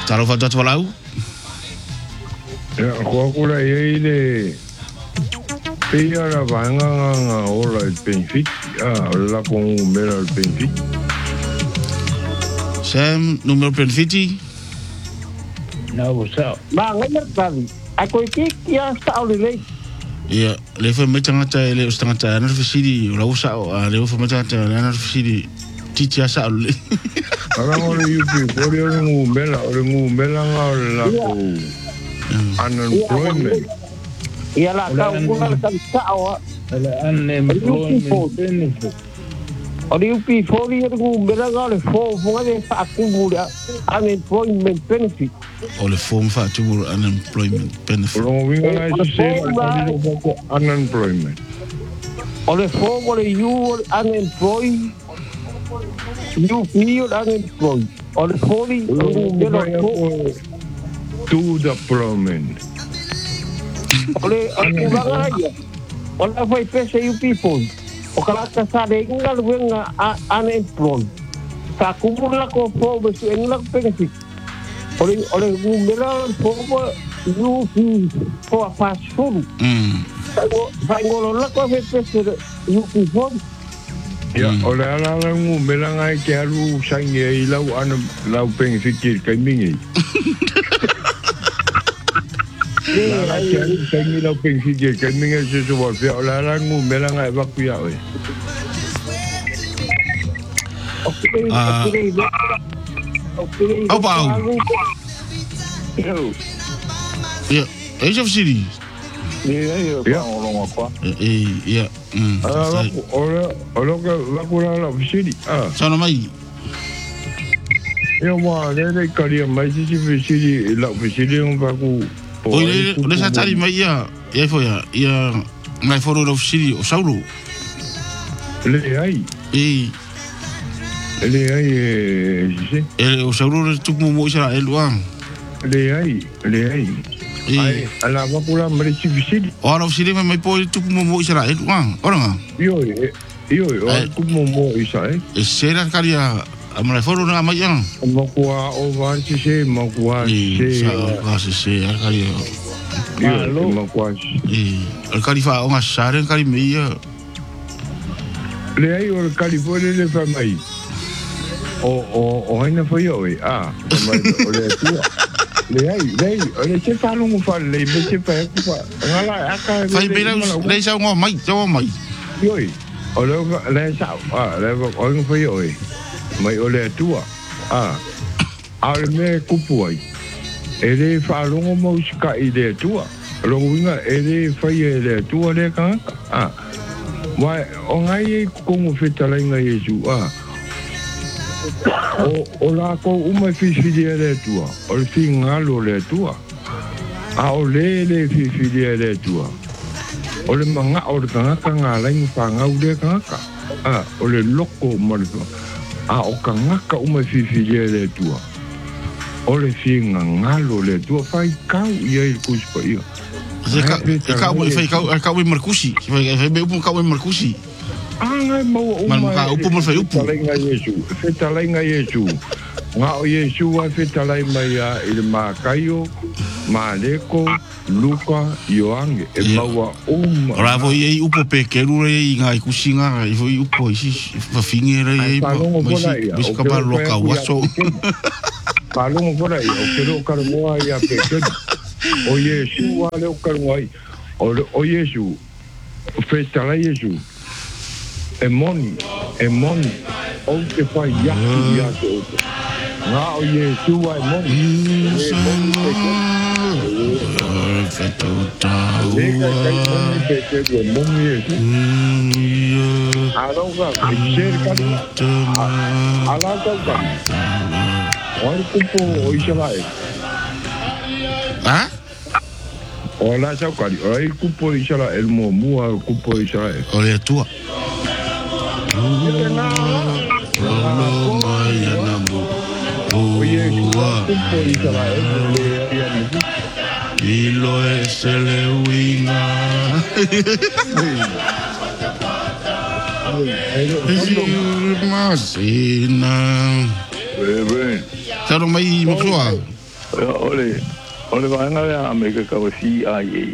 Taro fa tatu walau. Ya, kula ile pia la vanga ola benefit la con mera benefit. Sam numero benefiti. No, so. Ma ngai tadi. Ako iki ya sa ole. Ia, le fa metanga ta le ustang ta na fisidi la usa le fa metanga ta na fisidi titi asa ole. Ara ole yupi, ore ngumela la ko unemployment. Ia la ka una ka sa Unemployment benefit. Ori upi fori ngumela ga le fo de sa kumura unemployment benefit. Ole form fa tu unemployment benefit. Ro winga na se unemployment. Ole fo ole you unemployed. You feel unemployed. Ole fori ngumela to the employment. Ole ya. Ole foi pese you people. O kala ka sa de ngal wenga unemployed. Sa kumula ko fo besu engla benefit. Ole ngumela fo you for fast food. Vai ngolo la ko pese you people. Ya, ole ala ngumela ngai ke alu sange lau benefit ke mingi. La que tengo la pensión que me hace su volver a la ngumela ngai bakuya oi. Au pau. Ia, e já fisidi. Ia, ora kwa. Ia. Ora que la cura la fisidi. Sana mai. Eu le karia mai si fisidi la fisidi un baku. Oi, le sa tari mai ia. Ia foi ia mai foro do fisidi o sauro. Le ai. Le ai si. O sauro tu mo isa el wan. Le ai. Ai, ala bakula mai si fisidi. Ora fisidi mai po tu mo isa el wan. Ora. Yo, ku mo isa e. E sera karia amai foro na mai ia. Makua o van si se makua se. Sa se karia. Yo, makua. Al kalifa o ngasare kali meia. Le ai o California le fa mai. O haina foi oi. Mai o le tua. Le ai, o le se fa longo fa le me se fa ku fa. Ngala aka. Fai bela le sa ngo mai. Yoi. O le sa le o ngo foi oi. Mai o le tua. Al me kupu ai. Ele fa longo mo ska ide tua. Longa ele fa ele tua le ka. Wai o ngai ko mo fetala ngai Yesu o la ko uma fifidi le tua o le fingalo le tua o le fifidi le tua o le manga o le kanga ngala ni fanga u le kanga o le loko mo le o kanga ka uma fifidi le tua o le fingalo le tua fai kau ia il kuspa ia Kau Markusi. Vai be upu kau Markusi. Ngai mau uma. Upu mo fai upu. Fetalai nga Yesu. Nga o Yesu wa fetalai mai il makaio, maleko, Luka, Yoange e maua Ora vo ye upu pe keru re nga ikusinga, vo upu isi fa fingere ye. Mas ka ba loka waso. Palongo fora o kero karmoa ia pe. O Yesu wa le karmoi o Yesu fetala Yesu e moni o que fai ya na o Yesu wa moni fetota aroga cerca alaga o kupo o Israel. Ola sa kali, oi kupo Israel el mo mua kupo Israel. Ole tua. Kupo Israel Ilo es el winga. Masina. Bebe. Taro mai mosua. Ole vanga ya Amerika ka CIA.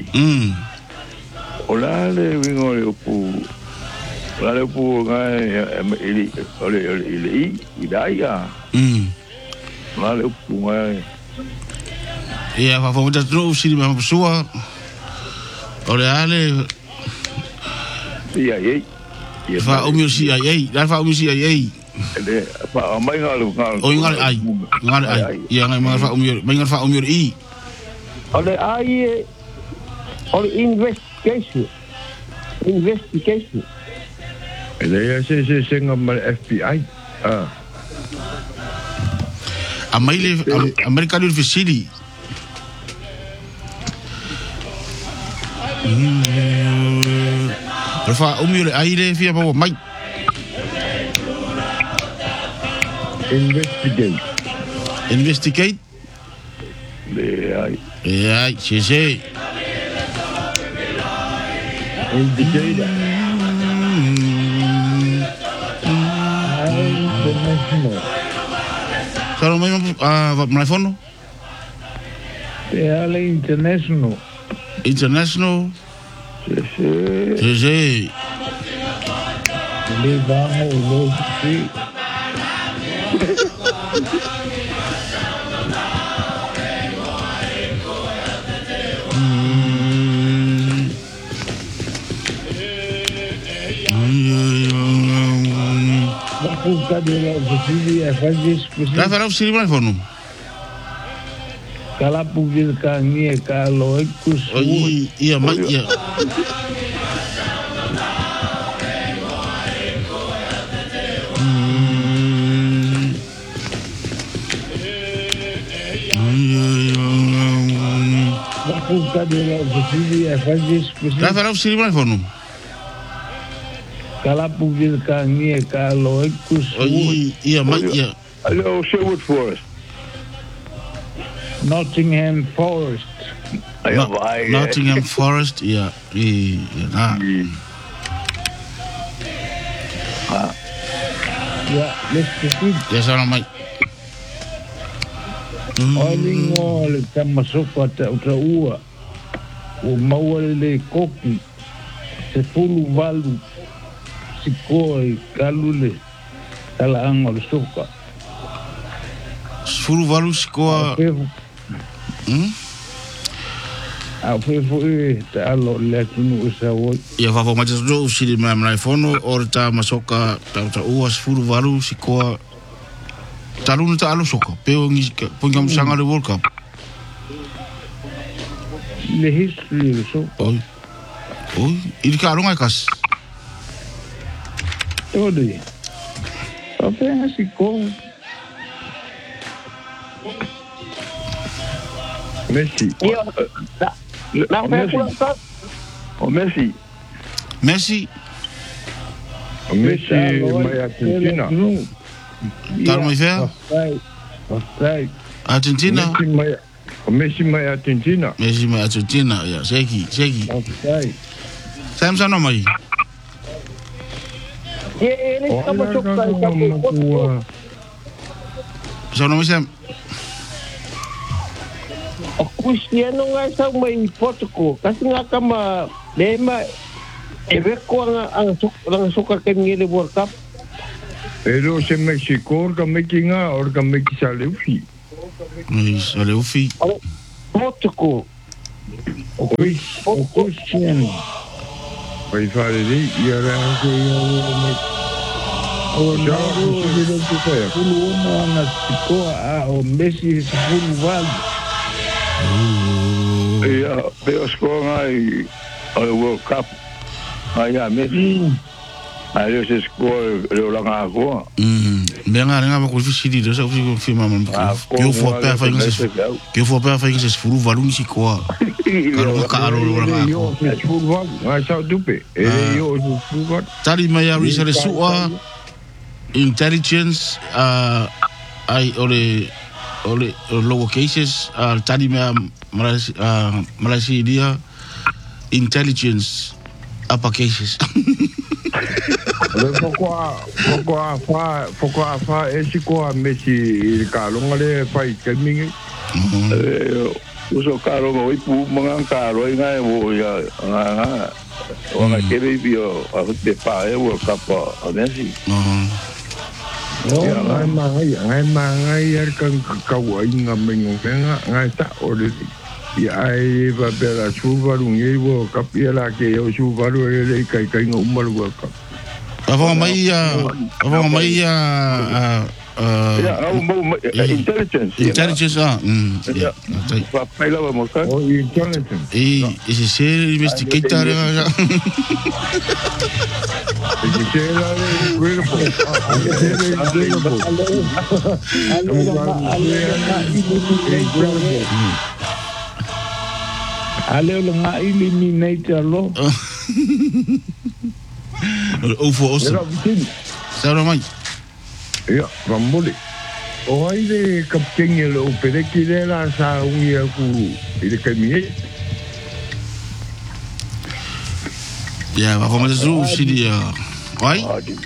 Ola le wingo le pu. Ola le pu nga ili ole idaya. Ola le pu nga. Ia fa fa tro siri ma sua. Ole ale. CIA. Fa umio CIA, la fa umio CIA. Ele fa mai ngalu. O ngal ai. Ia ngai ma fa umio, mai ngal fa umio I. Ole ai ole investigation. Ele ia se senga ma FBI. A mai le American University. Fa umio le ai le fia pa mai. Investigate. Le ai. Ai, se. Indicator. Sano mai mai fono. Ale international. International. Se. Le vamos sí. La farau siri mai fono. Kala pugil ka ngie ka lo ekus. Ia mai ia. La farau siri mai fono. Kala pugil ka ngie ka lo ekus. Ia mai ia. Hello, Sherwood Forest. Nottingham Forest. Nottingham Forest, ja. Ja, let's see. Ja, sana mai. Olingo le tamasofa ta ua. O maua le koki. Se fulu valu. Sikoi kalule. Tala ango le soka. Fulu valu sikoa. A fefo te alo le tunu usa woi. Ia fa mai tro siri mai mai fono o ta masoka ta ua fulu valu sikoa. Talunu ta alo soka. Peo ngi pongam sanga le World Cup. Le history le soka. Oi, ili ka ronga kas. Odi. Apenas sikoa. Messi. Messi. Messi. Messi mai Argentina. Tal mai fer? Argentina. Messi mai Argentina. Messi mai Argentina, ja, seki. Sam sana mai. Ele estava chocando. Sana mai Sam. O Cristiano ngai sa mai Portugal kasi nga kama lema ko ang suka kemile World Cup. Pero se Mexico ka mekinga or ka mekisa leufi. Sa leufi. Portugal. O Cristiano. Vai fare lì era anche o já o Messi se full value. Ja, bij scoren hij World Cup. Maar ja, Messi. Hij is een score heel lang aan. Benga renga ba kufisiri do sa kufi mama. Yo for perfect is furu valuni sikoa. Karo yo full value. Hij zou dupe. Yo full value. Tari maya research suwa intelligence ai ole lower cases tadi Malaysia dia intelligence upper cases. Pourquoi esse quoi Messi il calonga le fai keming Uso karo mo ipu mga karo nga wo ya nga nga kere bio a te pa wo kapa anesi ngai mangai er kan kawai nga mengo nga ta ore ya ai va bela suvaru ngai wo kapiela ke yo suvaru ele kai nga umal wo kap Avanga mai intelligence. Intelligence, ja. Wat pijlen we elkaar? Oh, intelligence. Is een zeer investigator. Aleo nga eliminator lo. Over Oosten. Zou dat mij? Ja, van moeilijk. Oh, hij kapitein je lopen. Ik ken daar sa unie aku. Ik ken me. Ja, waarom is het zo? Zie je? Hoi?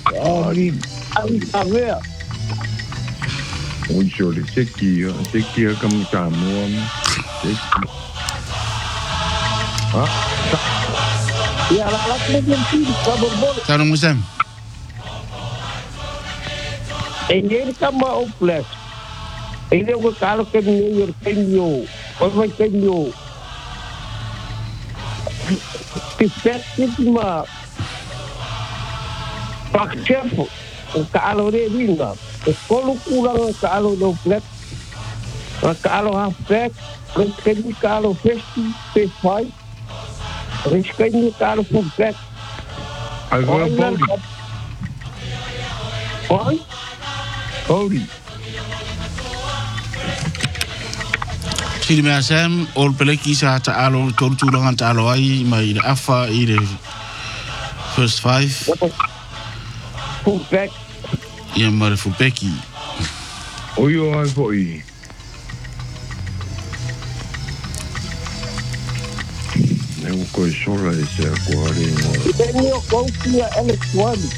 Saber. Oh, sorry. Sekia kamu tamu. Ya, lalat mungkin kabur boleh. Zou dat moeten? Ini sama oplet. Ini aku kalau ke New York kenyo, orang kenyo. Effective ma. Pak chef, kalau dia bilang, kalau kurang kalau oplet, kalau halfback, kenyo kalau 50-55, kenyo kalau fullback. Agora Oi? Cody. Sini me asem ol peleki sa ta alo torturangan ta alo ai mai de afa i de first five. Fullback. Ja, maar voor Becky. Oyo ai foi. Eu coisola esse agora em Tenho confia eletrônica.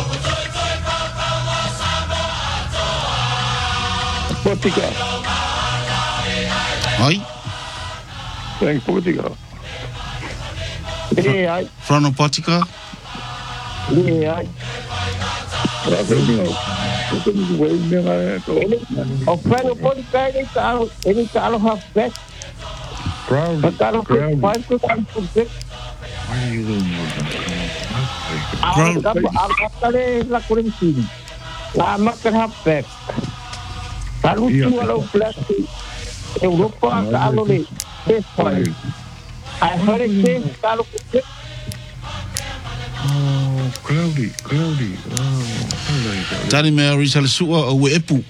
Portugal. Hoi. Denk Portugal. Nee, Frano Portugal. nee. Of Frano Portugal ini kalau halfback. Kalau halfback itu kan fullback. Kalau lakukan sini, lama kan halfback. Kalau kalau plastik Eropa kalau ni baseball, hari ini kalau Cloudy. Tani me Rizal Sua o Epu.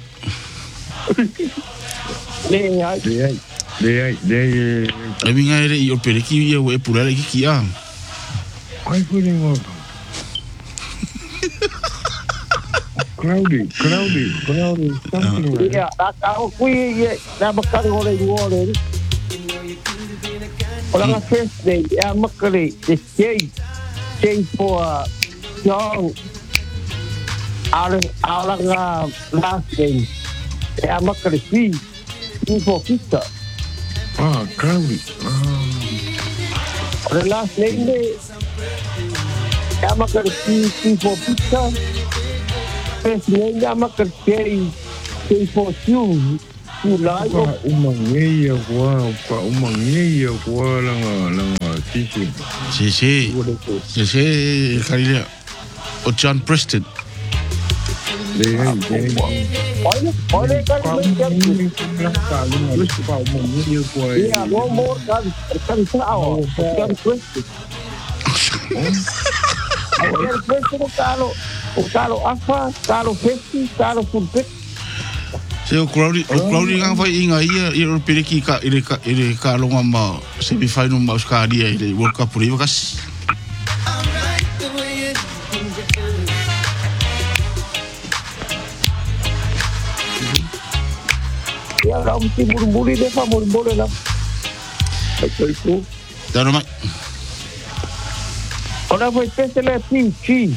ni Dei. Lebi ngai re i o pereki o Epu la ki kia. Ai foi em outro. Cloudy. Something. ya, kalau kui dah makan goreng. Orang first day, ya makan Jay for John. Orang last day, ya makan si for kita. Cloudy. Orang last name ni, ya makan si for kita. First name ya makan Jay for you. Ulai Umangeia kwa langa sisi. Si kali o John Preston. Oleh kan ya, ngomong kan tahu kan Preston. Kalau apa? Kalau 50, kalau fullback. Se o Crowley nga vai inga ia i o pereki ka ile ka longa ma semi final ma Australia ile World Cup ri vakas. Ya ram ti burbuli de fa burbuli la. Itu. Dano mai. Ora foi pesele pinchi.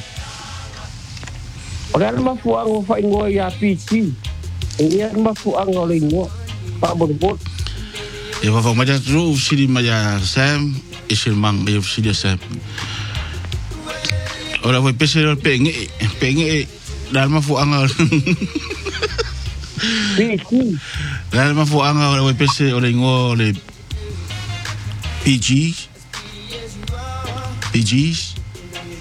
Ora ma fuang fa ingo ya pinchi. Ini ma fuang oleh ingo. Pabot. E va ma tu siri ma ya Sam e sir mang e siri Sam. Ora voi pese penge dal ma fu anga. Sim. Dal ma fu anga ora voi pese ora ngo le PGs